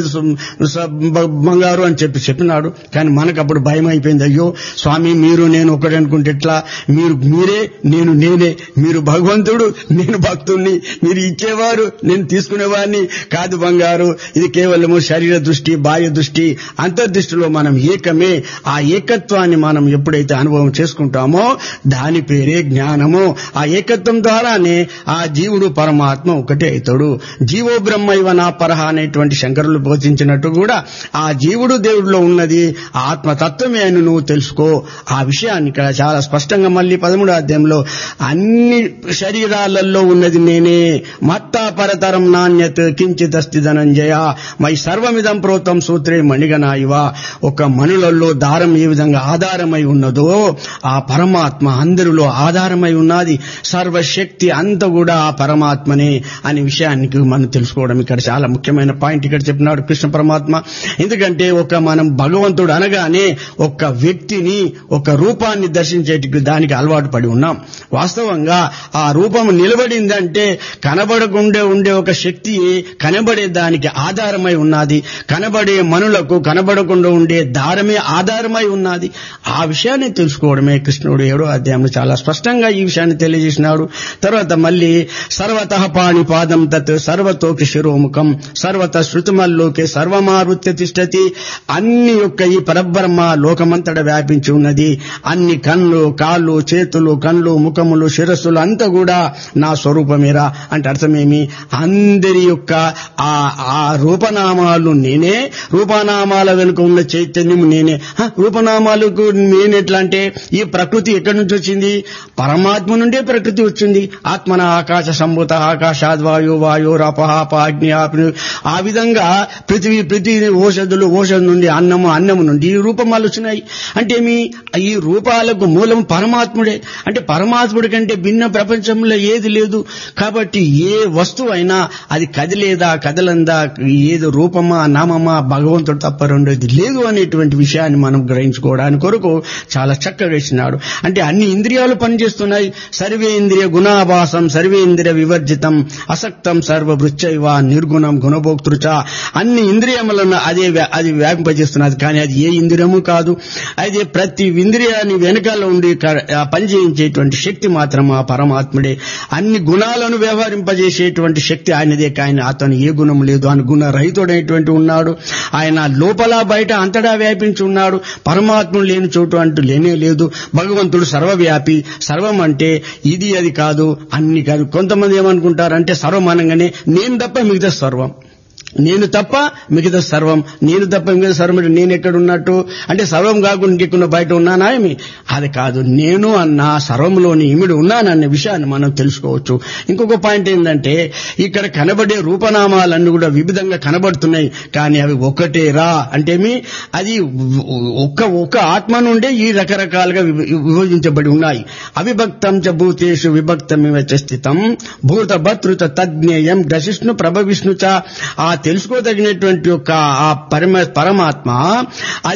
బంగారు అని చెప్పి చెప్పినాడు. కానీ మనకు అప్పుడు భయం అయిపోయింది. అయ్యో స్వామి మీరు నేను ఒకటి అనుకుంటే ఎట్లా, మీరు మీరే నేను నేనే, మీరు భగవంతుడు నేను భక్తుణ్ణి, మీరు ఇచ్చేవారు నేను తీసుకునేవాడిని కాదు బంగారు. ఇది కేవలము శరీర దృష్టి, బాహ్య దృష్టి, అంతర్దృష్టిలో మనం ఏకమే. ఆ ఏకత్వాన్ని మనం ఎప్పుడైతే అనుభవం చేసుకుంటామో దాని పేరే జ్ఞానము. ఆ ఏకత్వం ద్వారానే ఆ జీవుడు పరమాత్మ ఒకటే అవుతాడు. జీవో బ్రహ్మ ఇవ నా పరహ అనేటువంటి శంకరులు బోధించినట్టు కూడా ఆ జీవుడు దేవుడిలో ఉన్నది ఆత్మతత్వమే అని నువ్వు తెలుసుకో. ఆ విషయాన్ని ఇక్కడ చాలా స్పష్టంగా మళ్ళీ పదమూడో అధ్యాయంలో అన్ని శరీరాలలో ఉన్నది నేనే, మత్తా పరతరం నాణ్యత్ కించిత్ అస్తి ధనంజయ మై సర్వమిదం ప్రోతం సూత్రే మణిగనా ఇవ. ఒక మనులలో దారం ఏ విధంగా ఆధారమై ఉన్నదో ఆ పరమాత్మ అందరిలో ఆధారమై ఉన్నది. సర్వశక్తి అంత కూడా ఆ పరమాత్మనే అనే విషయానికి మనం తెలుసుకోవడం ఇక్కడ చాలా ముఖ్యమైన పాయింట్ ఇక్కడ చెప్పినాడు కృష్ణ పరమాత్మ. ఎందుకంటే ఒక మనం భగవంతుడు అనగానే ఒక వ్యక్తిని, ఒక రూపాన్ని దర్శించేటికి దానికి అలవాటు పడి ఉన్నాం. వాస్తవంగా ఆ రూపం నిలబడిందంటే కనబడకుండా ఉండే ఒక శక్తి కనబడే దానికి ఆధారమై ఉన్నది. కనబడే మనులకు కనబడకుండా ఉండే దారమే ఆధారమై ఉన్నది. ఆ విషయాన్ని తెలుసుకోవడమే కృష్ణుడు ఏడో అధ్యాయంలో చాలా స్పష్టంగా ఈ విషయాన్ని తెలియజేసినాడు. తర్వాత మళ్ళీ సర్వతః పాణిపాదం తత్ సర్వతోకి శిరోముఖం సర్వత శృతిమల్లోకే సర్వమారుత్య తిష్టతి. అన్ని యొక్క ఈ పరబ్రహ్మ లోకమంతట వ్యాపించి ఉన్నది. అన్ని కళ్ళు, కాళ్ళు, చేతులు, కళ్ళు, ముఖములు, శిరస్సులు అంతా కూడా నా స్వరూపమేరా. అంటే అర్థమేమి, అందరి యొక్క ఆ ఆ రూపనామాలు నేనే, రూపనామాల వెనుక ఉన్న చైతన్యం నేనే. రూపనామాలకు నేనెట్లా అంటే ఈ ప్రకృతి ఎక్కడి నుంచి వచ్చింది? పరమాత్మ నుండే ప్రకృతి వచ్చింది. ఆత్మన ఆకాశ సంభూత ఆకాశాద్వాయు వాయురాపహాప అగ్ని ఆపి, ఆ విధంగా పృథివీ పృథివీ ఓషధులు, ఓషధు నుండి అన్నము, అన్నము నుండి ఈ రూపమాలు వచ్చినాయి. అంటే మీ ఈ రూపాలకు మూలం పరమాత్ముడే. అంటే పరమాత్ముడి కంటే భిన్న ప్రపంచంలో ఏది లేదు. కాబట్టి ఏ వస్తువు అయినా అది కదిలేదా కదలందా, ఏది రూపమా నామమా భగవంతుడు తప్ప రెండోది లేదు అనేటువంటి విషయాన్ని మనం గ్రహించుకోవడానికి కొరకు చాలా చక్కగా ఇచ్చినాడు. అంటే అన్ని ఇంద్రియాలు పనిచేస్తున్నాయి. సర్వేంద్రియ గుణాభాసం సర్వేంద్రియ వివర్జితం అసక్తం సర్వభృచ్చైవ నిర్గుణం గుణభోక్తృచ. అన్ని ఇంద్రియములను అదే అది వ్యాపింపజేస్తున్నది. కానీ అది ఏ ఇంద్రియము కాదు. అయితే ప్రతి ఇంద్రియాన్ని వెనకాల ఉండి పనిచేయించేటువంటి శక్తి మాత్రం ఆ పరమాత్ముడే. అన్ని గుణాలను వ్యవహరింపజేసేటువంటి శక్తి ఆయనదే. కానీ అతను ఏ గుణం లేదు, ఆయన గుణరహితుడైనటువంటి ఉన్నాడు. ఆయన లోపల బయట అంతటా వ్యాపించి ఉన్నాడు. పరమాత్ముడు లేని చోటు అంటూ లేనే లేదు. భగవంతుడు సర్వవ్యాపి. సర్వం అంటే ఇది అది కాదు, అన్ని కాదు. కొంతమంది ఏమనుకుంటారంటే సర్వం అనగానే నేను తప్ప మిగతా సర్వం, నేను తప్ప మిగతా సర్వం, నేను తప్ప మిగతా సర్వం. నేను ఎక్కడున్నట్టు అంటే సర్వం కాకుండా ఇంకెక్కున్న బయట ఉన్నానా ఏమి? అది కాదు. నేను అన్న సర్వంలోని ఇమిడి ఉన్నానన్న విషయాన్ని మనం తెలుసుకోవచ్చు. ఇంకొక పాయింట్ ఏంటంటే ఇక్కడ కనబడే రూపనామాలన్నీ కూడా వివిధంగా కనబడుతున్నాయి. కానీ అవి ఒకటేరా అంటే మీ అది ఒక్క ఒక్క ఆత్మ నుండే ఈ రకరకాలుగా విభజించబడి ఉన్నాయి. అవిభక్తం చ భూతేషు విభక్తమివ చ స్థితం భూత భతృత తజ్ఞేయం దశిష్ణు ప్రభ విష్ణు చ. ఆ తెలుసుకోదగినటువంటి యొక్క ఆ పరమ పరమాత్మ అది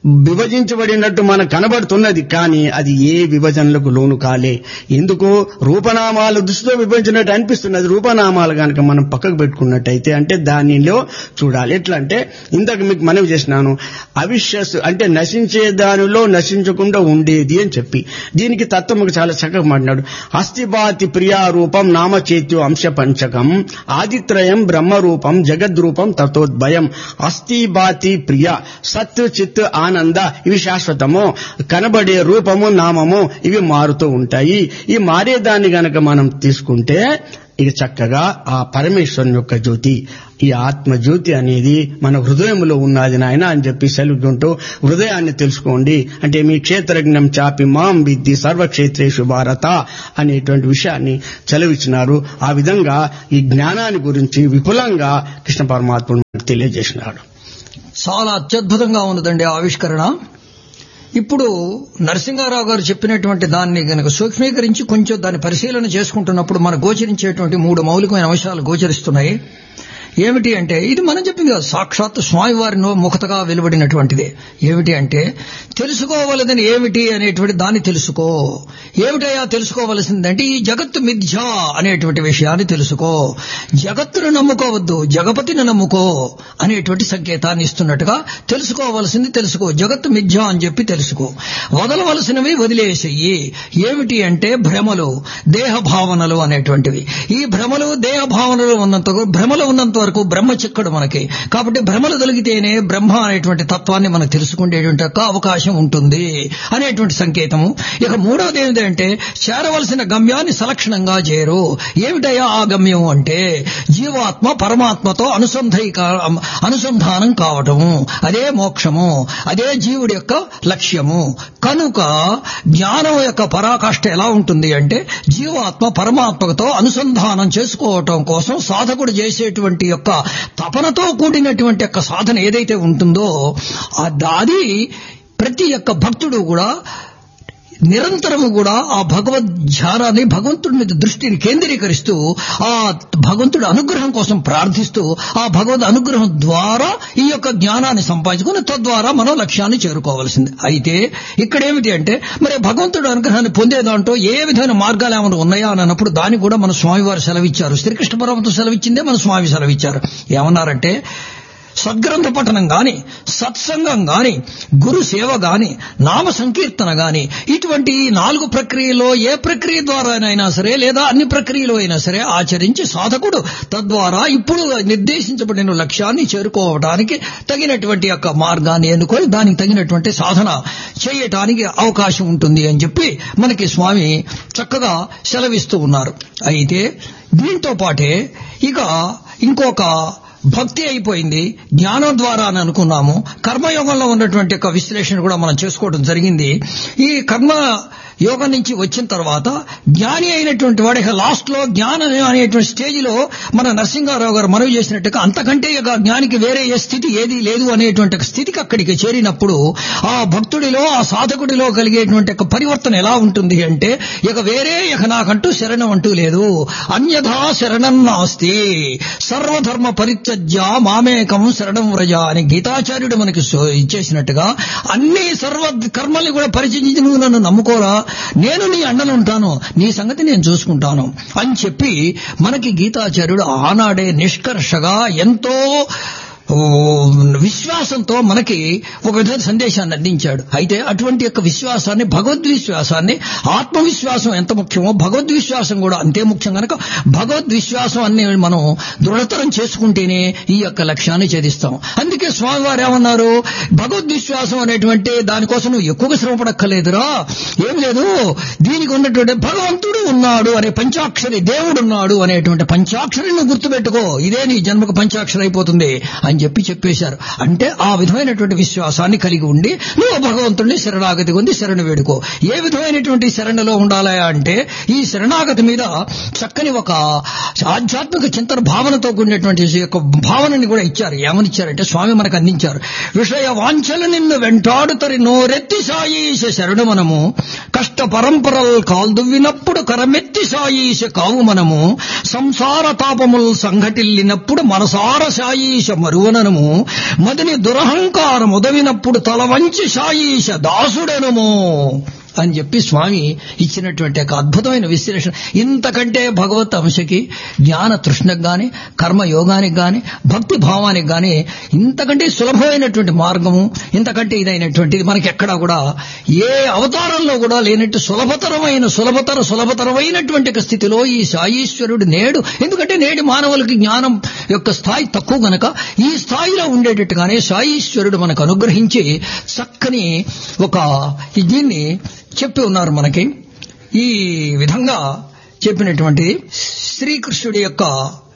విభజించబడినట్టు మనకు కనబడుతున్నది, కానీ అది ఏ విభజనలకు లోను కాలే. ఎందుకు రూపనామాల దృష్టితో విభజించినట్టు అనిపిస్తున్నది. రూపనామాలు కనుక మనం పక్కకు పెట్టుకున్నట్టయితే అంటే దానిలో చూడాలి. ఎట్లా అంటే ఇంతకు మీకు మనవి చేసినాను, అవిశ్వస్ అంటే నశించే దానిలో నశించకుండా ఉండేది అని చెప్పి దీనికి తత్వం చాలా చక్కగా మాట్లాడు. అస్థిబాతి ప్రియారూపం నామచేత్యో అంశ పంచకం ఆదిత్రయం బ్రహ్మరూపం జగద్రూపం తతోద్భయం. అస్థిబాతి ప్రియ సత్ చిత్ ఆనంద ఇవి శాశ్వతము, కనబడే రూపము నామము ఇవి మారుతూ ఉంటాయి. ఈ మారేదాన్ని గనక మనం తీసుకుంటే ఇక చక్కగా ఆ పరమేశ్వరుని యొక్క జ్యోతి, ఈ ఆత్మజ్యోతి అనేది మన హృదయంలో ఉన్నది నాయన అని చెప్పి సెలవుకుంటూ హృదయాన్ని తెలుసుకోండి అంటే మీ క్షేత్రజ్ఞం చాపి మాం విద్ధి సర్వక్షేత్రేషు భారత అనేటువంటి విషయాన్ని చదివించినారు. ఆ విధంగా ఈ జ్ఞానాన్ని గురించి విపులంగా కృష్ణ పరమాత్ముడు తెలియజేసినాడు. చాలా అత్యద్భుతంగా ఉన్నదండి ఆవిష్కరణ. ఇప్పుడు నరసింహారావు గారు చెప్పినటువంటి దాన్ని గనక సూక్ష్మీకరించి కొంచెం దాన్ని పరిశీలన చేసుకుంటున్నప్పుడు మనకు గోచరించేటువంటి మూడు మౌలికమైన అంశాలు గోచరిస్తున్నాయి. ఏమిటి అంటే ఇది మనం చెప్పింది కదా, సాక్షాత్ స్వామివారినో ముఖతగా వెలువడినటువంటిదే. ఏమిటి అంటే తెలుసుకోవలదని ఏమిటి అనేటువంటి దాన్ని తెలుసుకో. ఏమిటయా తెలుసుకోవలసిందంటే ఈ జగత్తు మిథ్య అనేటువంటి విషయాన్ని తెలుసుకో. జగత్తును నమ్ముకోవద్దు, జగపతిని నమ్ముకో అనేటువంటి సంకేతాన్ని ఇస్తున్నట్టుగా తెలుసుకోవలసింది తెలుసుకో. జగత్తు మిథ్య అని చెప్పి తెలుసుకో. వదలవలసినవి వదిలేసేయి. ఏమిటి అంటే భ్రమలు, దేహ భావనలు అనేటువంటివి. ఈ భ్రమలు దేహ భావనలు ఉన్నంత భ్రమలు ఉన్నంత వరకు బ్రహ్మ చిక్కడు మనకి. కాబట్టి భ్రమలు తొలగితేనే బ్రహ్మ అనేటువంటి తత్వాన్ని మనం తెలుసుకునేటువంటి అవకాశం ఉంటుంది అనేటువంటి సంకేతము. ఇక మూడవది ఏమిటంటే చేరవలసిన గమ్యాన్ని సలక్షణంగా చేరు. ఏమిటయా ఆ గమ్యం అంటే జీవాత్మ పరమాత్మతో అనుసంధైక అనుసంధానం కావటము, అదే మోక్షము, అదే జీవుడి యొక్క లక్ష్యము. కనుక జ్ఞానం యొక్క పరాకాష్ఠ ఎలా ఉంటుంది అంటే జీవాత్మ పరమాత్మతో అనుసంధానం చేసుకోవటం కోసం సాధకుడు చేసేటువంటి యొక్క తపనతో కూడినటువంటి యొక్క సాధన ఏదైతే ఉంటుందో అది ప్రతి యొక్క భక్తుడు కూడా నిరంతరము కూడా ఆ భగవద్ ధ్యానాన్ని భగవంతుడి మీద దృష్టిని కేంద్రీకరిస్తూ ఆ భగవంతుడి అనుగ్రహం కోసం ప్రార్థిస్తూ ఆ భగవద్ అనుగ్రహం ద్వారా ఈ యొక్క జ్ఞానాన్ని సంపాదించుకుని తద్వారా మనం లక్ష్యాన్ని చేరుకోవాల్సింది. అయితే ఇక్కడ ఏమిటి అంటే మరి భగవంతుడి అనుగ్రహాన్ని పొందేదాంటో ఏ విధమైన మార్గాలు ఏమైనా ఉన్నాయా అని అన్నప్పుడు దాన్ని కూడా మన స్వామివారు సెలవిచ్చారు. శ్రీకృష్ణ పరమాత్మ సెలవిచ్చిందే మన స్వామి సెలవిచ్చారు. ఏమన్నారంటే సద్గ్రంథ పఠనం గాని, సత్సంగం గాని, గురు సేవ గాని, నామ సంకీర్తన గాని ఇటువంటి నాలుగు ప్రక్రియలో ఏ ప్రక్రియ ద్వారానైనా సరే లేదా అన్ని ప్రక్రియలో అయినా సరే ఆచరించి సాధకుడు తద్వారా ఇప్పుడు నిర్దేశించబడిన లక్ష్యాన్ని చేరుకోవడానికి తగినటువంటి యొక్క మార్గాన్ని ఎన్నుకొని దానికి తగినటువంటి సాధన చేయటానికి అవకాశం ఉంటుంది అని చెప్పి మనకి స్వామి చక్కగా సెలవిస్తూ ఉన్నారు. అయితే దీంతో పాటే ఇక ఇంకొక భక్తి అయిపోయింది, జ్ఞానం ద్వారా అని అనుకున్నాము. కర్మయోగంలో ఉన్నటువంటి ఒక విశ్లేషణ కూడా మనం చేసుకోవడం జరిగింది. ఈ కర్మ యోగం నుంచి వచ్చిన తర్వాత జ్ఞాని అయినటువంటి వాడు లాస్ట్ లో జ్ఞానం అనేటువంటి స్టేజిలో మన నరసింహారావు గారు మనవి చేసినట్టుగా అంతకంటే ఇక జ్ఞానికి వేరే ఏ స్థితి ఏది లేదు అనేటువంటి స్థితికి అక్కడికి చేరినప్పుడు ఆ భక్తుడిలో ఆ సాధకుడిలో కలిగేటువంటి పరివర్తన ఎలా ఉంటుంది అంటే ఇక వేరే ఇక నాకంటూ శరణం అంటూ లేదు, అన్యథా శరణం నాస్తి, సర్వధర్మ పరిత్యజ్య మామేకం శరణం వ్రజ అని గీతాచార్యుడు మనకి ఇచ్చేసినట్టుగా అన్ని సర్వ కర్మల్ని కూడా పరిచయించి నువ్వు నన్ను నమ్ముకోరా, నేను నీ అండనుంటాను, నీ సంగతి నేను చూసుకుంటాను అని చెప్పి మనకి గీతాచార్యుడు ఆనాడే నిష్కర్షగా ఎంతో విశ్వాసంతో మనకి ఒక విధమైన సందేశాన్ని అందించాడు. అయితే అటువంటి యొక్క విశ్వాసాన్ని, భగవద్విశ్వాసాన్ని, ఆత్మవిశ్వాసం ఎంత ముఖ్యమో భగవద్విశ్వాసం కూడా అంతే ముఖ్యం. కనుక భగవద్విశ్వాసం అన్ని మనం దృఢతరం చేసుకుంటేనే ఈ యొక్క లక్ష్యాన్ని ఛేదిస్తాం. అందుకే స్వామివారు ఏమన్నారు, భగవద్విశ్వాసం అనేటువంటి దానికోసం నువ్వు ఎక్కువగా శ్రమపడక్కర్లేదురా, ఏం లేదు, దీనికి ఉన్నటువంటి భగవంతుడు ఉన్నాడు అనే పంచాక్షరి, దేవుడున్నాడు అనేటువంటి పంచాక్షరిని నువ్వు గుర్తుపెట్టుకో, ఇదే నీ జన్మకు పంచాక్షరి అయిపోతుంది అని చెప్పి చెప్పేశారు. అంటే ఆ విధమైనటువంటి విశ్వాసాన్ని కలిగి ఉండి నువ్వు భగవంతుడిని శరణాగతి పొంది శరణు వేడుకో. ఏ విధమైనటువంటి శరణలో ఉండాలా అంటే ఈ శరణాగతి మీద చక్కని ఒక ఆధ్యాత్మిక చింతన భావనతో కూడినటువంటి యొక్క భావనని కూడా ఇచ్చారు. ఏమని ఇచ్చారంటే స్వామి మనకు అందించారు. విషయ వాంఛలు నిన్ను వెంటాడుతరి నోరెత్తి సాయీశ శరణు మనము, కష్ట పరంపరలు కాల్దువ్వినప్పుడు కరమెత్తి సాయీశ కావు మనము, సంసార తాపములు సంఘటిల్లినప్పుడు మనసార సాయీశ మరువనము, మదిని దురహంకారం ఉదవినప్పుడు తల వంచి శాయీష దాసుడనుమో అని చెప్పి స్వామి ఇచ్చినటువంటి ఒక అద్భుతమైన విశ్లేషణ. ఇంతకంటే భగవత్ అంశకి, జ్ఞాన తృష్ణకు గాని, కర్మయోగానికి గాని, భక్తి భావానికి గాని ఇంతకంటే సులభమైనటువంటి మార్గము, ఇంతకంటే ఇదైనటువంటిది మనకి ఎక్కడా కూడా ఏ అవతారంలో కూడా లేనట్టు సులభతరమైన సులభతర సులభతరమైనటువంటి స్థితిలో ఈ సాయీశ్వరుడు నేడు, ఎందుకంటే నేడు మానవులకి జ్ఞానం యొక్క స్థాయి తక్కువ గనక ఈ స్థాయిలో ఉండేటట్టుగానే సాయీశ్వరుడు మనకు అనుగ్రహించి చక్కని ఒక దీన్ని చెప్పి ఉన్నారు. మనకి ఈ విధంగా చెప్పినటువంటి శ్రీకృష్ణుడి యొక్క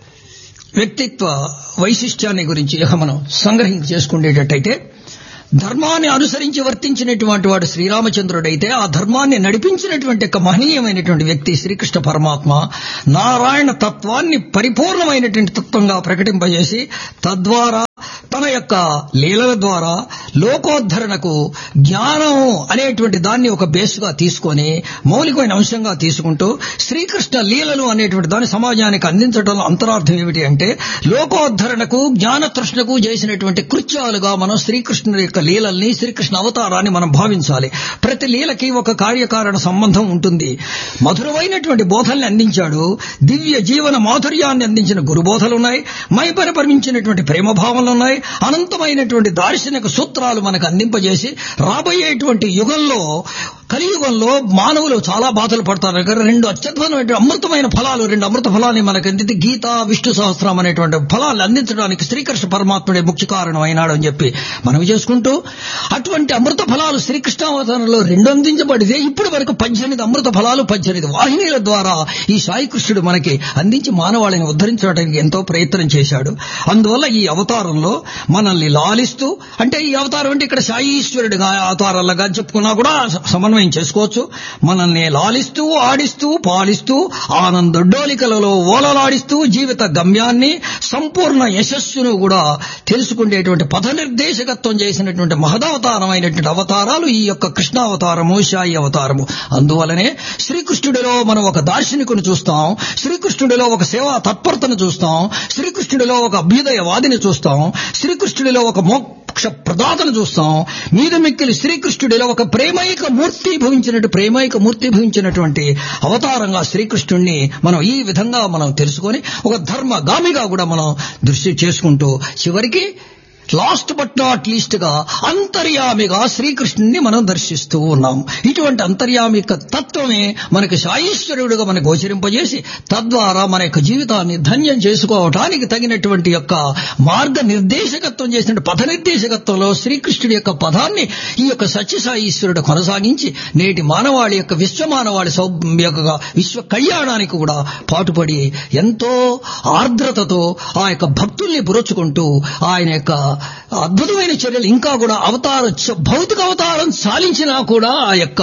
వ్యక్తిత్వ వైశిష్ట్యాన్ని గురించి మనం సంగ్రహం చేసుకునేటట్టయితే, ధర్మాన్ని అనుసరించి వర్తించినటువంటి వాడు శ్రీరామచంద్రుడైతే ఆ ధర్మాన్ని నడిపించినటువంటి ఒక మహనీయమైనటువంటి వ్యక్తి శ్రీకృష్ణ పరమాత్మ నారాయణ తత్వాన్ని పరిపూర్ణమైనటువంటి తత్వంగా ప్రకటింపజేసి తద్వారా తన యొక్క లీలల ద్వారా లోకోద్ధరణకు జ్ఞానం అనేటువంటి దాన్ని ఒక బేస్గా తీసుకొని మౌలికమైన అంశంగా తీసుకుంటూ శ్రీకృష్ణ లీలలు అనేటువంటి దాన్ని సమాజానికి అందించడంలో అంతరార్థం ఏమిటి అంటే, లోకోద్ధరణకు జ్ఞాన తృష్ణకు చేసినటువంటి కృత్యాలుగా మనం శ్రీకృష్ణుడి యొక్క లీలల్ని, శ్రీకృష్ణ అవతారాన్ని మనం భావించాలి. ప్రతి లీలకి ఒక కార్యకారణ సంబంధం ఉంటుంది. మధురమైనటువంటి బోధల్ని అందించాడు, దివ్య జీవన మాధుర్యాన్ని అందించిన గురుబోధలున్నాయి, మైపరిపరించినటువంటి ప్రేమభావంలు ఉన్నాయి, అనంతమైనటువంటి దార్శనిక సూత్రాలు మనకు అందింపజేసి రాబోయేటువంటి యుగంలో, కలియుగంలో మానవులు చాలా బాధలు పడతారు. రెండు అత్యద్భుతమైన అమృతమైన ఫలాలు, రెండు అమృత ఫలాన్ని మనకు అందింది. గీత, విష్ణు సహస్రం అనేటువంటి ఫలాలు అందించడానికి శ్రీకృష్ణ పరమాత్ముడే ముఖ్య కారణం అయినాడు అని చెప్పి మనవి చేసుకుంటూ, అటువంటి అమృత ఫలాలు శ్రీకృష్ణావతారంలో రెండు అందించబడితే ఇప్పటి వరకు పద్దెనిమిది అమృత ఫలాలు పద్దెనిమిది వాహినీల ద్వారా ఈ సాయికృష్ణుడు మనకి అందించి మానవాళిని ఉద్ధరించడానికి ఎంతో ప్రయత్నం చేశాడు. అందువల్ల ఈ అవతారంలో మనల్ని లాలిస్తూ, అంటే ఈ అవతారం అంటే ఇక్కడ సాయీశ్వరుడిగా అవతారాలుగా చెప్పుకున్నా కూడా సమన్వయం చేసుకోవచ్చు. మనల్ని లాలిస్తూ, ఆడిస్తూ, పాలిస్తూ, ఆనందోడ్డోలికలలో ఓలలాడిస్తూ జీవిత గమ్యాన్ని, సంపూర్ణ యశస్సును కూడా తెలుసుకునేటువంటి పథ నిర్దేశకత్వం చేసినటువంటి మహదవతారమైనటువంటి అవతారాలు ఈ యొక్క కృష్ణావతారము, సాయి అవతారము. అందువలనే శ్రీకృష్ణుడిలో మనం ఒక దార్శనికుని చూస్తాం, శ్రీకృష్ణుడిలో ఒక సేవా తత్పరతను చూస్తాం, శ్రీకృష్ణుడిలో ఒక అభ్యుదయవాదిని చూస్తాం, శ్రీకృష్ణుడిలో ఒక మోక్ష ప్రదాతను చూస్తాం, మీద మిక్కిలి శ్రీకృష్ణుడిలో ఒక ప్రేమైక మూర్తి భవించినట్టు ప్రేమైక మూర్తి భవించినటువంటి అవతారంగా శ్రీకృష్ణుడిని మనం ఈ విధంగా మనం తెలుసుకొని ఒక ధర్మగామిగా కూడా మనం దృష్టి చేసుకుంటూ చివరికి లాస్ట్ బట్ నాట్ లీస్ట్ గా అంతర్యామిగా శ్రీకృష్ణుని మనం దర్శిస్తూ ఉన్నాం. ఇటువంటి అంతర్యామిక తత్వమే మనకి సాయీశ్వరుడుగా మనకు గోచరింపజేసి తద్వారా మన యొక్క జీవితాన్ని ధన్యం చేసుకోవటానికి తగినటువంటి యొక్క మార్గ నిర్దేశకత్వం చేసిన పథ నిర్దేశకత్వంలో శ్రీకృష్ణుడి యొక్క పదాన్ని ఈ యొక్క సత్యసాయీశ్వరుడు కొనసాగించి నేటి మానవాళి యొక్క విశ్వ మానవాళి సౌ యొక్క విశ్వ కళ్యాణానికి కూడా పాటుపడి ఎంతో ఆర్ద్రతతో ఆ యొక్క భక్తుల్ని పురచుకుంటూ ఆయన యొక్క అద్భుతమైన చర్యలు ఇంకా కూడా అవతారం, భౌతిక అవతారం సాలించినా కూడా ఆ యొక్క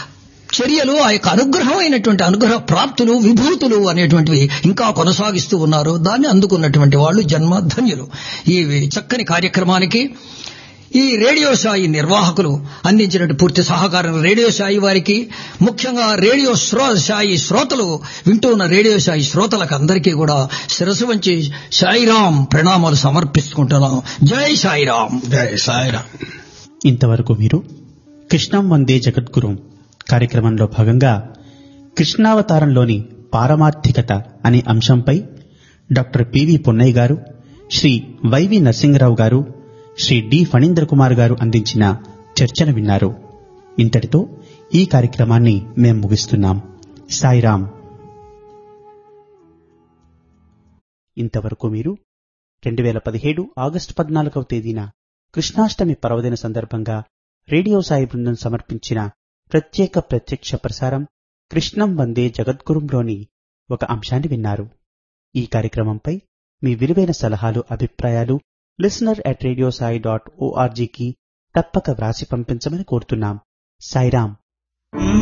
చర్యలు, ఆ యొక్క అనుగ్రహమైనటువంటి అనుగ్రహ ప్రాప్తులు, విభూతులు అనేటువంటివి ఇంకా కొనసాగిస్తూ ఉన్నారు. దాన్ని అందుకున్నటువంటి వాళ్ళు జన్మధన్యులు. ఈ చక్కని కార్యక్రమానికి ఈ రేడియో సాయి నిర్వాహకులు అందించినట్టు పూర్తి సహకారం రేడియో సాయి వారికి, ముఖ్యంగా రేడియో శ్రో సాయి శ్రోతలు వింటూ ఉన్న రేడియో సాయి శ్రోతలకు అందరికీ కూడా శిరసు వంచి సాయిరాం ప్రణామాలు సమర్పిస్తుంటున్నాం. జై సాయిరాం, జై సాయిరాం. ఇంతవరకు మీరు కృష్ణం వందే జగద్గురు కార్యక్రమంలో భాగంగా కృష్ణావతారంలోని పారమార్థికత అనే అంశంపై డాక్టర్ పివి పున్నయ్య గారు, శ్రీ వైవి నరసింహరావు గారు, శ్రీ డి ఫణీంద్ర కుమార్ గారు అందించిన చర్చను విన్నారు. ఇంతటితో ఈ కార్యక్రమాన్ని మేం ముగిస్తున్నాం. సాయిరాం. ఇంతవరకు మీరు రెండు వేల పదిహేడు ఆగస్టు పద్నాలుగవ తేదీన కృష్ణాష్టమి పర్వదిన సందర్భంగా రేడియో సాయి బృందం సమర్పించిన ప్రత్యేక ప్రత్యక్ష ప్రసారం కృష్ణం వందే జగద్గురుంలోని ఒక అంశాన్ని విన్నారు. ఈ కార్యక్రమంపై మీ విలువైన సలహాలు, అభిప్రాయాలు listener at radio Sai dot ఓఆర్జీకి తప్పక వ్రాసి పంపించమని కోరుతున్నాం. సాయిరాం.